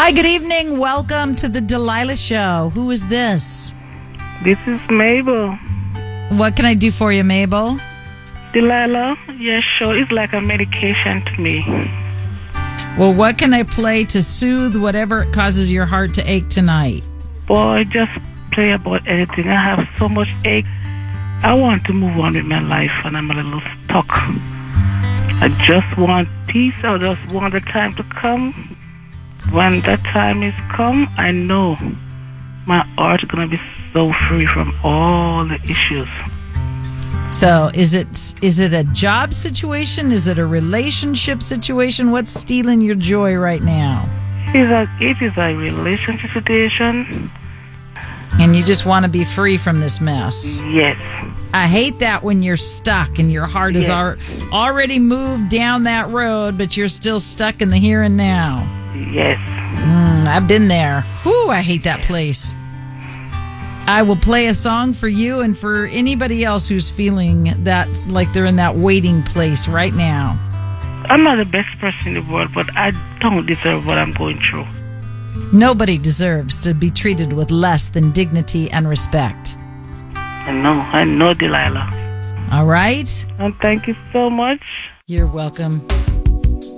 Hi, good evening. Welcome to the Delilah Show. Who is this? This is Mabel. What can I do for you, Mabel? Delilah, your show is like a medication to me. Well, what can I play to soothe whatever causes your heart to ache tonight? Boy, just play about anything. I have so much ache. I want to move on with my life, and I'm a little stuck. I just want peace. I just want the time to come. When that time is come, I know my heart is going to be so free from all the issues. So is it a job situation? Is it a relationship situation? What's stealing your joy right now? It is a relationship situation. And you just want to be free from this mess. Yes. I hate that when you're stuck and your heart is already moved down that road, but you're still stuck in the here and now. Yes. I've been there. Whew, I hate that place. I will play a song for you and for anybody else who's feeling that like they're in that waiting place right now. I'm not the best person in the world, but I don't deserve what I'm going through. Nobody deserves to be treated with less than dignity and respect. I know, Delilah. All right? And thank you so much. You're welcome.